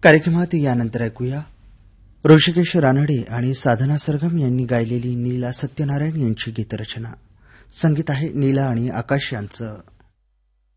कार्यक्रमात यानंतर ऐकूया ऋषिकेश रानडे आणि साधना सरगम यांनी गायलेली नीला सत्यनारायण यांची गीतरचना. संगीत आहे नीला आणि आकाश यांचं.